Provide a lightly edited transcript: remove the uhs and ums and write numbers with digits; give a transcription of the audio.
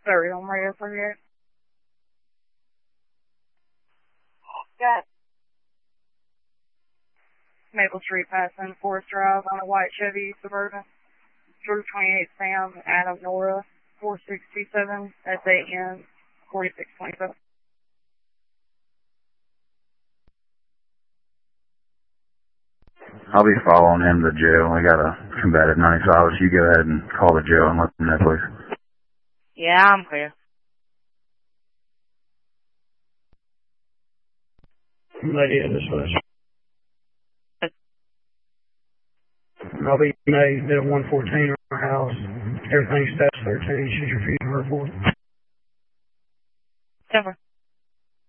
30 on radio 38. Got Maple Street passing Forest Drive on a white Chevy Suburban. Drew 28 Sam, Adam Nora, 4627, SAN, 4627. I'll be following him to jail. We got a combative 95. You go ahead and call the jail and let them know, please. Yeah, I'm clear. Lady at this place. I'll be made at 114 in our house. Everything's stats 13. She's refusing to report. Denver.